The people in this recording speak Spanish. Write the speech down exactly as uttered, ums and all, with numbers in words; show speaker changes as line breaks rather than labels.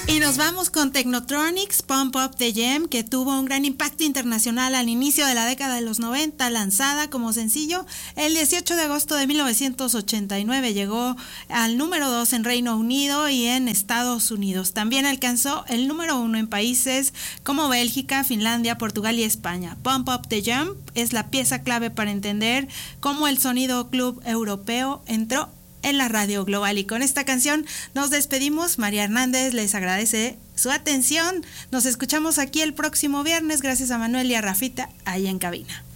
Y nos vamos con Technotronics, Pump Up the Jam, que tuvo un gran impacto internacional al inicio de la década de los noventa, lanzada como sencillo. El dieciocho de agosto de mil novecientos ochenta y nueve llegó al número dos en Reino Unido y en Estados Unidos. También alcanzó el número uno en países como Bélgica, Finlandia, Portugal y España. Pump Up the Jam es la pieza clave para entender cómo el sonido club europeo entró en la radio global. Y con esta canción nos despedimos. María Hernández les agradece su atención. Nos escuchamos aquí el próximo viernes. Gracias a Manuel y a Rafita ahí en cabina.